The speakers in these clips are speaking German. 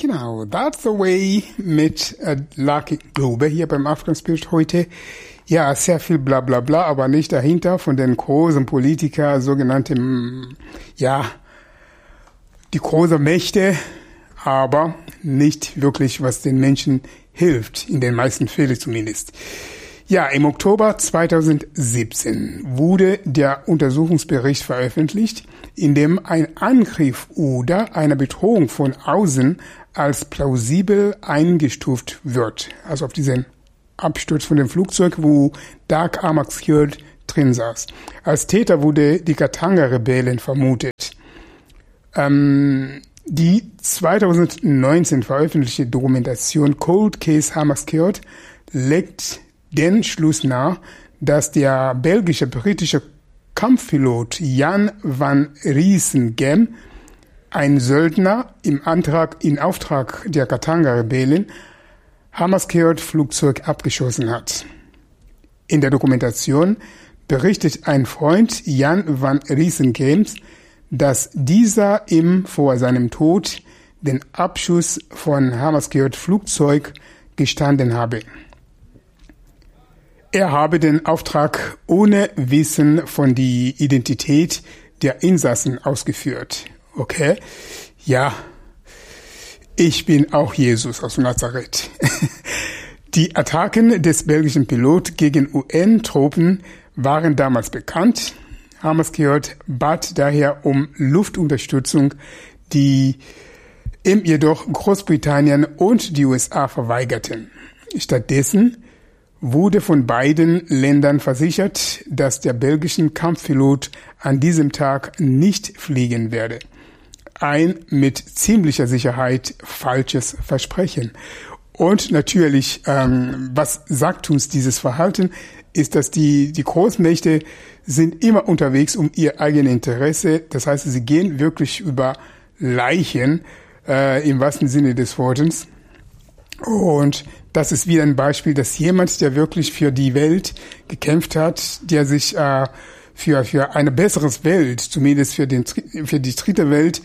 Genau, that's the way mit Lucky Dube hier beim African Spirit heute. Ja, sehr viel bla bla bla, aber nicht dahinter von den großen Politikern, sogenannte, ja, die großen Mächte, aber nicht wirklich, was den Menschen hilft, in den meisten Fällen zumindest. Ja, im Oktober 2017 wurde der Untersuchungsbericht veröffentlicht, in dem ein Angriff oder eine Bedrohung von außen als plausibel eingestuft wird. Also auf diesen Absturz von dem Flugzeug, wo Dag Hammarskjöld drin saß. Als Täter wurde die Katanga-Rebellen vermutet. Die 2019 veröffentlichte Dokumentation Cold Case Hammarskjöld legt den Schluss nahe, dass der belgische-britische Kampfpilot Jan van Riesengem, ein Söldner in Auftrag der Katanga-Rebellen, Hammarskjöld Flugzeug abgeschossen hat. In der Dokumentation berichtet ein Freund Jan van Riesengems, dass dieser ihm vor seinem Tod den Abschuss von Hammarskjöld Flugzeug gestanden habe. Er habe den Auftrag ohne Wissen von der Identität der Insassen ausgeführt. Okay? Ja, ich bin auch Jesus aus Nazareth. Die Attacken des belgischen Piloten gegen UN-Truppen waren damals bekannt. Hammarskjöld bat daher um Luftunterstützung, die ihm jedoch Großbritannien und die USA verweigerten. Stattdessen wurde von beiden Ländern versichert, dass der belgische Kampfpilot an diesem Tag nicht fliegen werde. Ein mit ziemlicher Sicherheit falsches Versprechen. Und natürlich, was sagt uns dieses Verhalten, ist, dass die Großmächte sind immer unterwegs um ihr eigenes Interesse. Das heißt, sie gehen wirklich über Leichen, im wahrsten Sinne des Wortes. Und das ist wieder ein Beispiel, dass jemand, der wirklich für die Welt gekämpft hat, der sich für eine bessere Welt, zumindest für die dritte Welt,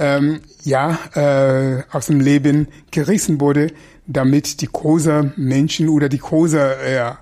aus dem Leben gerissen wurde, damit die großen Menschen oder die großen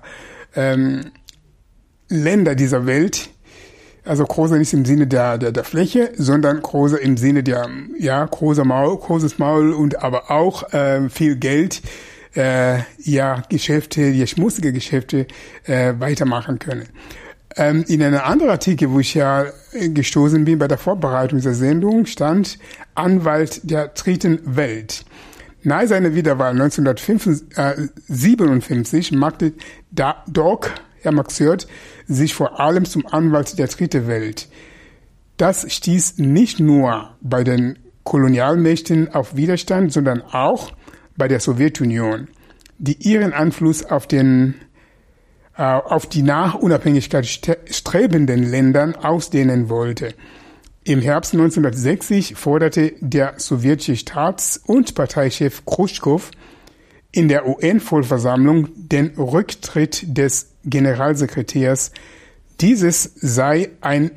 Länder dieser Welt, also großer nicht im Sinne der Fläche, sondern großer im Sinne der, großes Maul und aber auch viel Geld, Geschäfte, die schmutzige Geschäfte weitermachen können. In einem anderen Artikel, wo ich ja gestoßen bin bei der Vorbereitung dieser Sendung, stand Anwalt der dritten Welt. Nach seiner Wiederwahl 1957 machte Dag Hammarskjöld sich vor allem zum Anwalt der dritten Welt. Das stieß nicht nur bei den Kolonialmächten auf Widerstand, sondern auch bei der Sowjetunion, die ihren Einfluss auf die nach Unabhängigkeit strebenden Ländern ausdehnen wollte. Im Herbst 1960 forderte der sowjetische Staats- und Parteichef Khrushchev in der UN-Vollversammlung den Rücktritt des Generalsekretärs. Dieser sei ein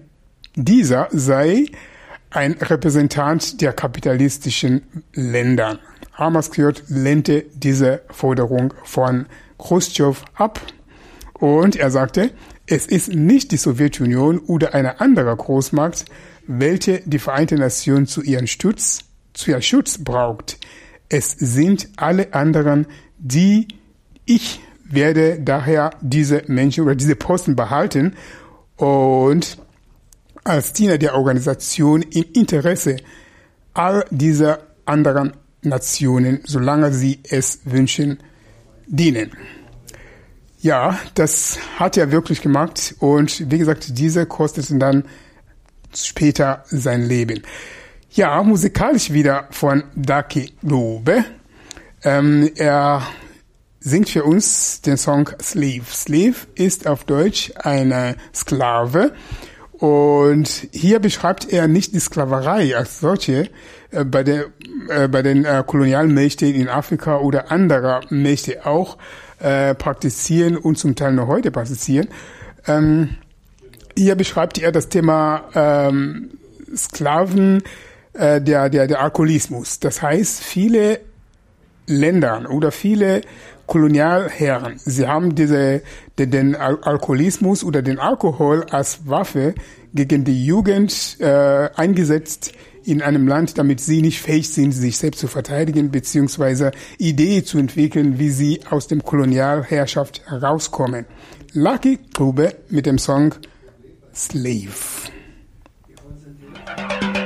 Repräsentant der kapitalistischen Länder. Hammarskjöld lehnte diese Forderung von Khrushchev ab und er sagte, es ist nicht die Sowjetunion oder eine andere Großmacht, welche die Vereinten Nationen zu ihrem Schutz braucht. Es sind alle anderen, ich werde daher diese Menschen oder diese Posten behalten und als Diener der Organisation im Interesse all dieser anderen Nationen, solange sie es wünschen, dienen. Ja, das hat er wirklich gemacht und wie gesagt, diese kosteten dann später sein Leben. Ja, musikalisch wieder von Lucky Dube. Er singt für uns den Song Slave. Slave ist auf Deutsch eine Sklave. Und hier beschreibt er nicht die Sklaverei als solche bei den Kolonialmächten in Afrika oder anderer Mächte auch praktizieren und zum Teil noch heute praktizieren. Hier beschreibt er das Thema Sklaven, der Alkoholismus. Das heißt, viele Ländern oder viele Kolonialherren, sie haben den Alkoholismus oder den Alkohol als Waffe gegen die Jugend eingesetzt in einem Land, damit sie nicht fähig sind, sich selbst zu verteidigen, beziehungsweise Ideen zu entwickeln, wie sie aus dem Kolonialherrschaft herauskommen. Lucky Dube mit dem Song Slave.